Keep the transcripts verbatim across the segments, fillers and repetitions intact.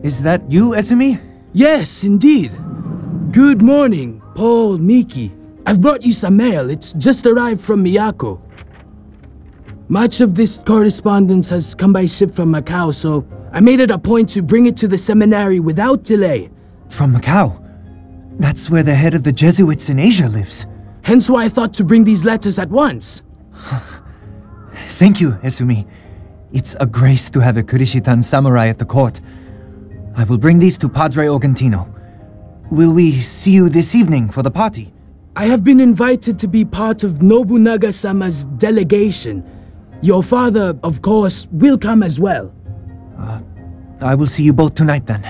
Is that you, Esumi? Yes, indeed. Good morning, Paul Miki. I've brought you some mail. It's just arrived from Miyako. Much of this correspondence has come by ship from Macau, so I made it a point to bring it to the seminary without delay. From Macau? That's where the head of the Jesuits in Asia lives. Hence why I thought to bring these letters at once. Thank you, Esumi. It's a grace to have a Kurishitan samurai at the court. I will bring these to Padre Organtino. Will we see you this evening for the party? I have been invited to be part of Nobunaga-sama's delegation. Your father, of course, will come as well. Uh, I will see you both tonight then.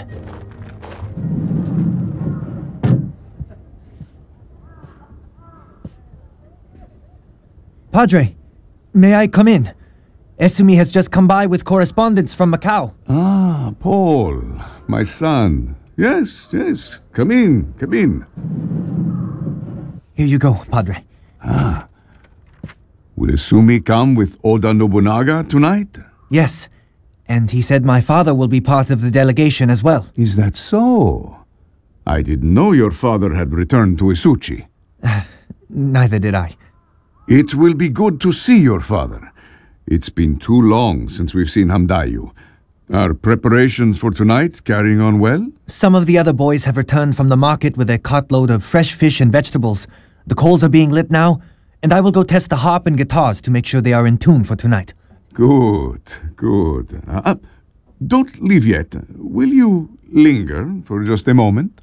Padre, may I come in? Esumi has just come by with correspondence from Macau. Ah, Paul, my son. Yes, yes. Come in, come in. Here you go, Padre. Ah. Will Esumi come with Oda Nobunaga tonight? Yes, and he said my father will be part of the delegation as well. Is that so? I didn't know your father had returned to Isuchi. Neither did I. It will be good to see your father. It's been too long since we've seen Hamdayu. Are preparations for tonight carrying on well? Some of the other boys have returned from the market with a cartload of fresh fish and vegetables. The coals are being lit now, and I will go test the harp and guitars to make sure they are in tune for tonight. Good, good. Uh, don't leave yet. Will you linger for just a moment?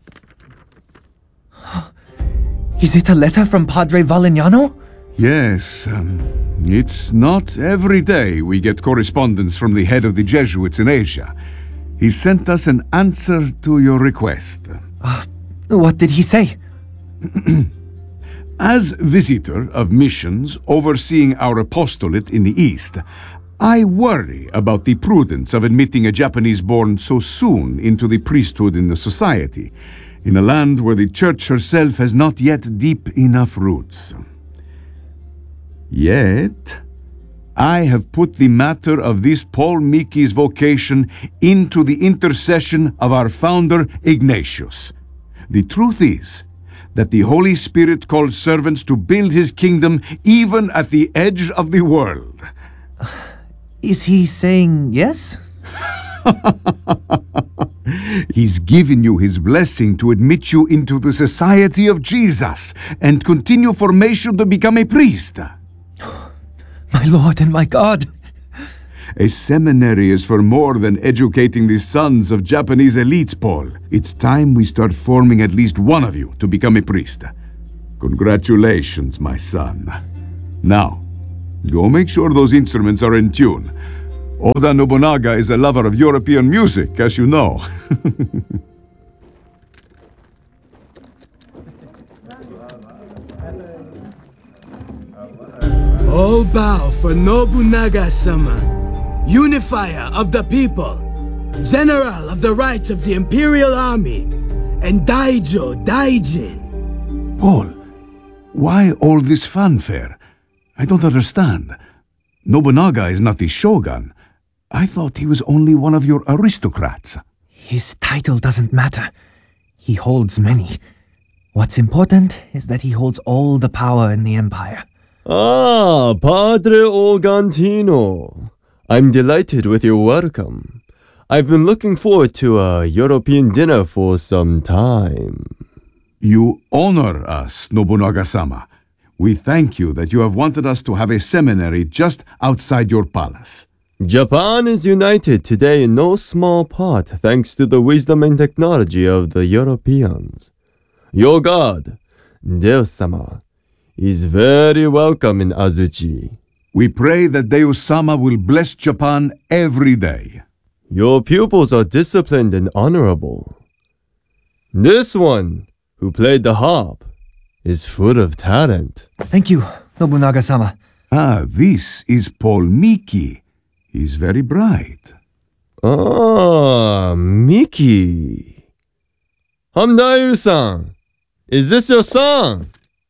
Is it a letter from Padre Valignano? Yes, um, it's not every day we get correspondence from the head of the Jesuits in Asia. He sent us an answer to your request. Uh, what did he say? As visitor of missions overseeing our apostolate in the East, I worry about the prudence of admitting a Japanese born so soon into the priesthood in the society, in a land where the Church herself has not yet deep enough roots. Yet, I have put the matter of this Paul Miki's vocation into the intercession of our founder, Ignatius. The truth is that the Holy Spirit calls servants to build his kingdom even at the edge of the world. Is he saying yes? He's given you his blessing to admit you into the society of Jesus and continue formation to become a priest. My Lord and my God! A seminary is for more than educating the sons of Japanese elites, Paul. It's time we start forming at least one of you to become a priest. Congratulations, my son. Now, go make sure those instruments are in tune. Oda Nobunaga is a lover of European music, as you know. All bow for Nobunaga-sama, unifier of the people, general of the rights of the Imperial Army, and Daijo Daijin. Paul, why all this fanfare? I don't understand. Nobunaga is not the shogun. I thought he was only one of your aristocrats. His title doesn't matter. He holds many. What's important is that he holds all the power in the empire. Ah, Padre Organtino. I'm delighted with your welcome. I've been looking forward to a European dinner for some time. You honor us, Nobunaga-sama. We thank you that you have wanted us to have a seminary just outside your palace. Japan is united today in no small part thanks to the wisdom and technology of the Europeans. Your God, Deus-sama, is very welcome in Azuchi. We pray that Deus-sama will bless Japan every day. Your pupils are disciplined and honorable. This one, who played the harp, is full of talent. Thank you, Nobunaga-sama. Ah, this is Paul Miki. He's very bright. Ah, Miki. Hamdayu-san, is this your son?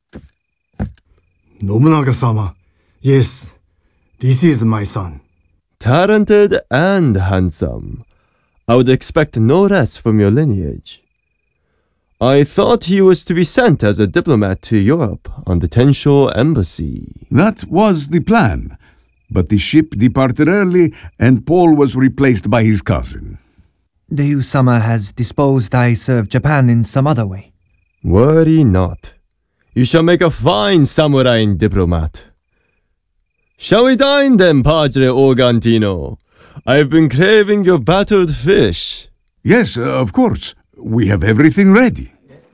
Nobunaga-sama. Yes, this is my son. Talented and handsome. I would expect no less from your lineage. I thought he was to be sent as a diplomat to Europe on the Tensho embassy. That was the plan. But the ship departed early, and Paul was replaced by his cousin. Deusama has disposed I serve Japan in some other way. Worry not. You shall make a fine samurai and diplomat. Shall we dine then, Padre Organtino? I've been craving your battered fish. Yes, uh, of course. We have everything ready.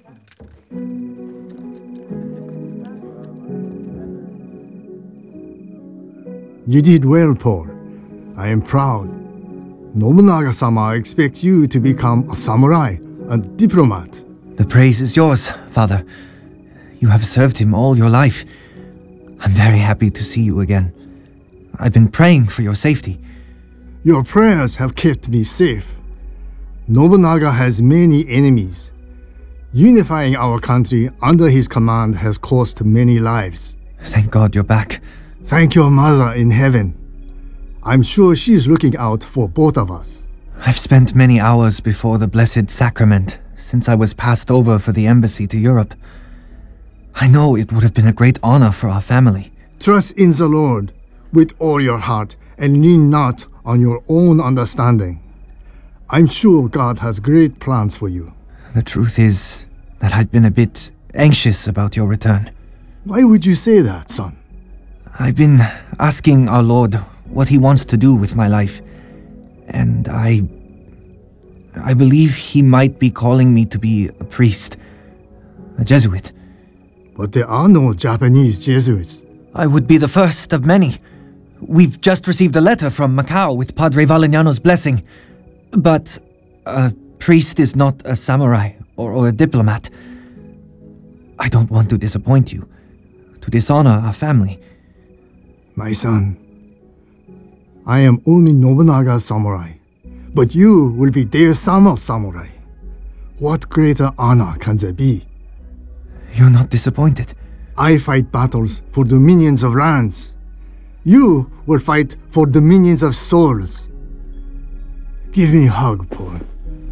You did well, Paul. I am proud. Nobunaga-sama expects you to become a samurai, a diplomat. The praise is yours, Father. You have served him all your life. I'm very happy to see you again. I've been praying for your safety. Your prayers have kept me safe. Nobunaga has many enemies. Unifying our country under his command has cost many lives. Thank God you're back. Thank your mother in heaven. I'm sure she's looking out for both of us. I've spent many hours before the Blessed Sacrament since I was passed over for the embassy to Europe. I know it would have been a great honor for our family. Trust in the Lord with all your heart and lean not on your own understanding. I'm sure God has great plans for you. The truth is that I'd been a bit anxious about your return. Why would you say that, son? I've been asking our Lord what he wants to do with my life, and I... I believe he might be calling me to be a priest, a Jesuit. But there are no Japanese Jesuits. I would be the first of many. We've just received a letter from Macau with Padre Valignano's blessing. But a priest is not a samurai or, or a diplomat. I don't want to disappoint you, to dishonor our family. My son, I am only Nobunaga's samurai, but you will be Deusama's samurai. What greater honor can there be? You're not disappointed. I fight battles for dominions of lands. You will fight for dominions of souls. Give me a hug, Paul.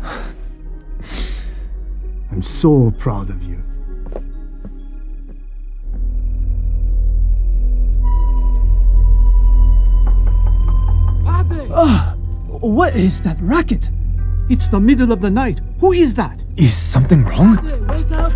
I'm so proud of you. Ah, what is that racket? It's the middle of the night. Who is that? Is something wrong? Wake up!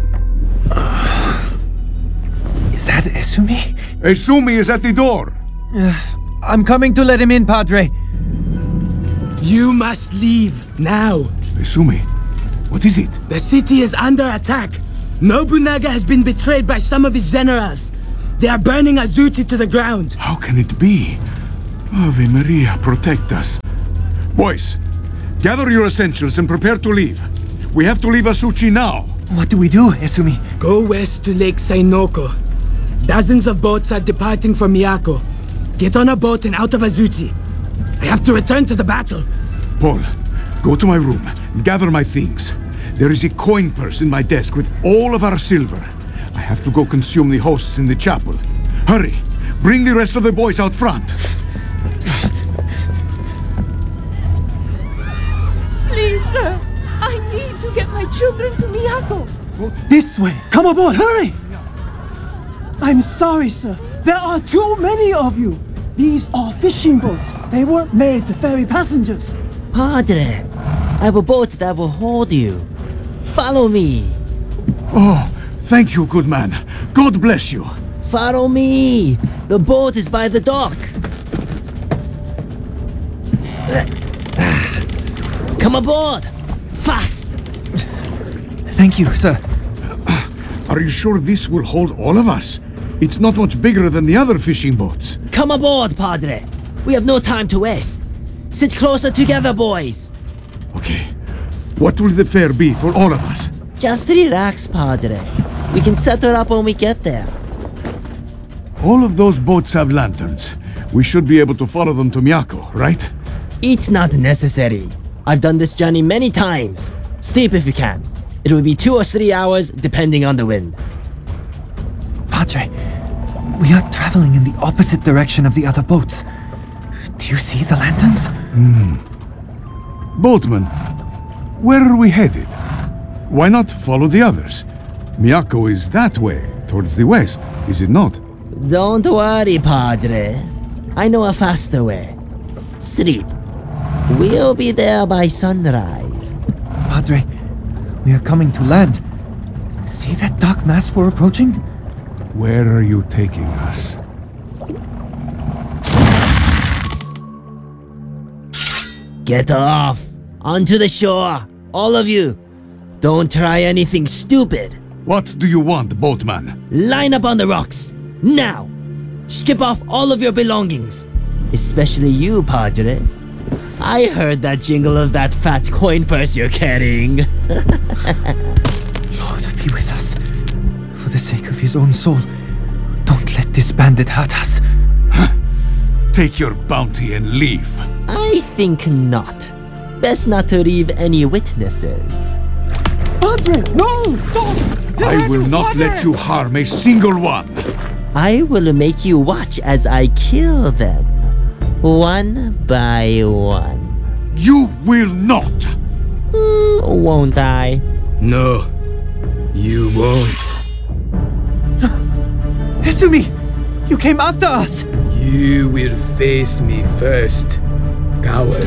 Is that Esumi? Esumi is at the door. I'm coming to let him in, Padre. You must leave now. Esumi, what is it? The city is under attack. Nobunaga has been betrayed by some of his generals. They are burning Azuchi to the ground. How can it be? Ave Maria, protect us. Boys, gather your essentials and prepare to leave. We have to leave Azuchi now. What do we do, Esumi? Go west to Lake Sainoko. Dozens of boats are departing from Miyako. Get on a boat and out of Azuchi. I have to return to the battle. Paul, go to my room and gather my things. There is a coin purse in my desk with all of our silver. I have to go consume the hosts in the chapel. Hurry, bring the rest of the boys out front. Please, sir. I need to get my children to Miyako. This way. Come aboard, hurry! I'm sorry, sir. There are too many of you. These are fishing boats. They weren't made to ferry passengers. Padre, I have a boat that will hold you. Follow me. Oh, thank you, good man. God bless you. Follow me. The boat is by the dock. Come aboard. Fast. Thank you, sir. Are you sure this will hold all of us? It's not much bigger than the other fishing boats. Come aboard, Padre. We have no time to waste. Sit closer together, boys. Okay. What will the fare be for all of us? Just relax, Padre. We can settle up when we get there. All of those boats have lanterns. We should be able to follow them to Miyako, right? It's not necessary. I've done this journey many times. Sleep if you can. It will be two or three hours, depending on the wind. Padre, we are traveling in the opposite direction of the other boats. Do you see the lanterns? Boatman, where are we headed? Why not follow the others? Miyako is that way, towards the west, is it not? Don't worry, Padre. I know a faster way. Sleep. We'll be there by sunrise. Padre, we are coming to land. See that dark mass we're approaching? Where are you taking us? Get off! Onto the shore! All of you! Don't try anything stupid! What do you want, boatman? Line up on the rocks! Now! Strip off all of your belongings! Especially you, Padre. I heard that jingle of that fat coin purse you're carrying. Lord, be with us. For the sake of his own soul, don't let this bandit hurt us. Take your bounty and leave. I think not. Best not to leave any witnesses. Padre, no! Stop! I will not let you harm a single one. I will make you watch as I kill them. One by one. You will not. Mm, won't I? No, you won't. Hesumi! You came after us! You will face me first, coward.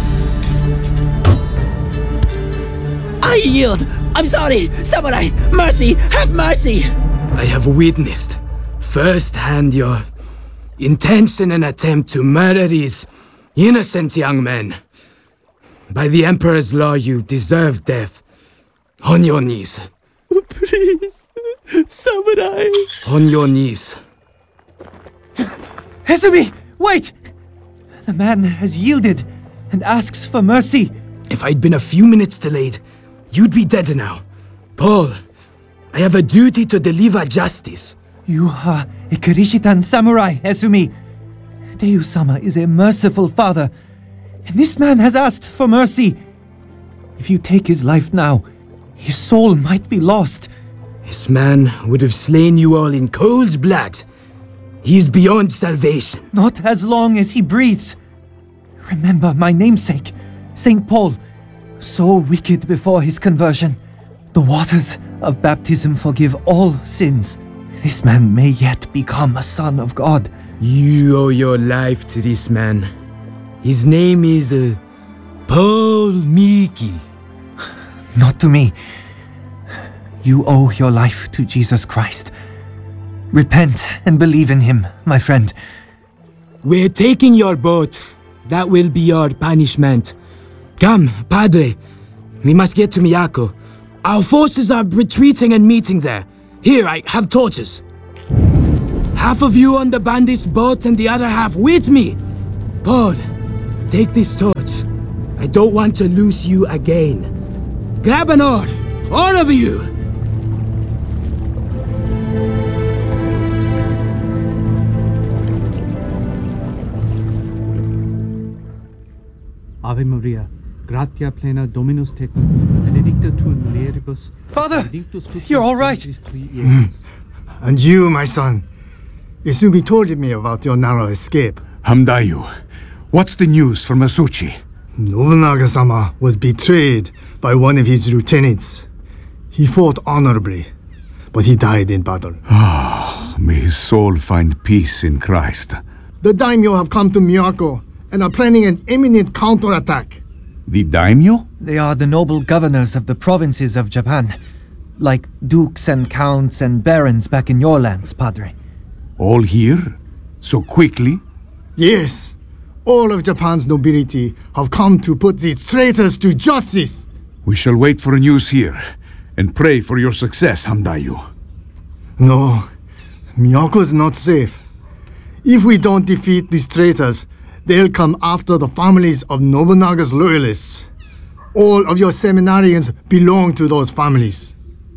I yield! I'm sorry! Samurai! Mercy! Have mercy! I have witnessed firsthand your intention and attempt to murder these innocent young men. By the Emperor's law, you deserve death. On your knees. Please, Samurai. On your knees. Hesumi! Wait! The man has yielded and asks for mercy. If I'd been a few minutes delayed, you'd be dead now. Paul, I have a duty to deliver justice. You are a Kirishitan samurai, Hesumi. Deusama is a merciful father, and this man has asked for mercy. If you take his life now, his soul might be lost. This man would have slain you all in cold blood. He is beyond salvation. Not as long as he breathes. Remember my namesake, Saint Paul, so wicked before his conversion. The waters of baptism forgive all sins. This man may yet become a son of God. You owe your life to this man. His name is uh, Paul Miki. Not to me. You owe your life to Jesus Christ. Repent and believe in him, my friend. We're taking your boat. That will be our punishment. Come, Padre. We must get to Miyako. Our forces are retreating and meeting there. Here, I have torches. Half of you on the bandit's boat and the other half with me. Paul, take this torch. I don't want to lose you again. Grab an oar, all of you. Ave Maria, gratia plena Dominus tecum, benedicta tu in mulieribus. Father, benedictus fructus you're all right. ventris tui, Iesus. And you, my son, Izumi told me about your narrow escape. Hamdayu, what's the news from Asuchi? Nobunaga-sama was betrayed by one of his lieutenants. He fought honorably, but he died in battle. Ah, may his soul find peace in Christ. The daimyo have come to Miyako and are planning an imminent counterattack. The daimyo? They are the noble governors of the provinces of Japan, like dukes and counts and barons back in your lands, Padre. All here? So quickly? Yes, all of Japan's nobility have come to put these traitors to justice. We shall wait for news here and pray for your success, Hamdayu. No, Miyako's not safe. If we don't defeat these traitors, they'll come after the families of Nobunaga's loyalists. All of your seminarians belong to those families.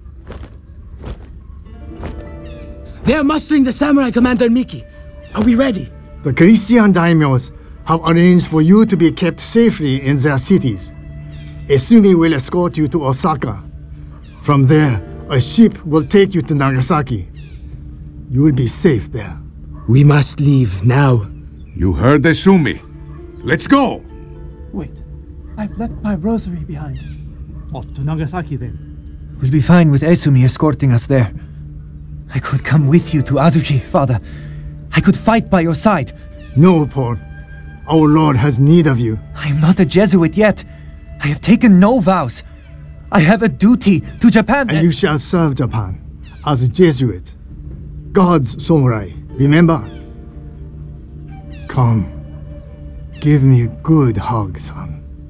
They're mustering the samurai commander Miki. Are we ready? The Christian daimyos have arranged for you to be kept safely in their cities. Izumi will escort you to Osaka. From there, a ship will take you to Nagasaki. You will be safe there. We must leave now. You heard Izumi. Let's go! Wait. I've left my rosary behind. Off to Nagasaki then. We'll be fine with Esumi escorting us there. I could come with you to Azuchi, father. I could fight by your side. No, Paul. Our Lord has need of you. I am not a Jesuit yet. I have taken no vows. I have a duty to Japan. And you shall serve Japan as a Jesuit. God's samurai, remember? Come. Give me a good hug, son.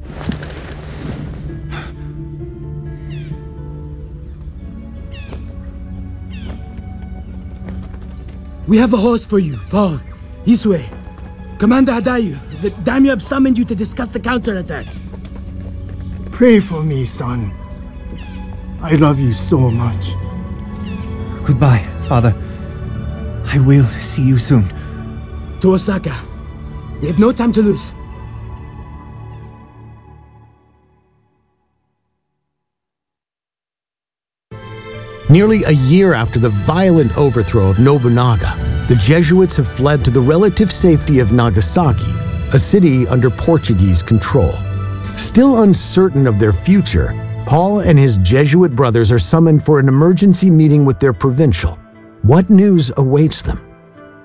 We have a horse for you, Paul. This way. Commander Hadayu, the daimyo have summoned you to discuss the counterattack. Pray for me, son. I love you so much. Goodbye, father. I will see you soon. To Osaka. We have no time to lose. Nearly a year after the violent overthrow of Nobunaga, the Jesuits have fled to the relative safety of Nagasaki, a city under Portuguese control. Still uncertain of their future, Paul and his Jesuit brothers are summoned for an emergency meeting with their provincial. What news awaits them?